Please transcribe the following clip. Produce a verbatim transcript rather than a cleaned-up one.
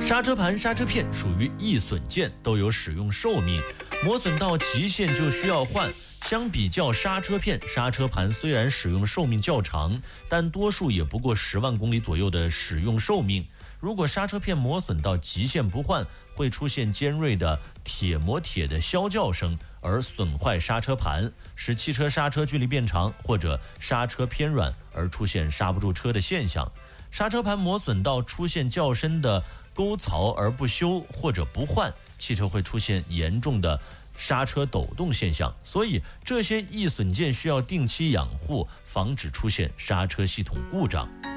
刹车盘、刹车片属于易损件，都有使用寿命，磨损到极限就需要换。相比较刹车片、刹车盘虽然使用寿命较长，但多数也不过十万公里左右的使用寿命。如果刹车片磨损到极限不换，会出现尖锐的铁磨铁的啸叫声，而损坏刹车盘，使汽车刹车距离变长，或者刹车偏软而出现刹不住车的现象。刹车盘磨损到出现较深的沟槽而不修或者不换，汽车会出现严重的刹车抖动现象。所以这些易损件需要定期养护，防止出现刹车系统故障。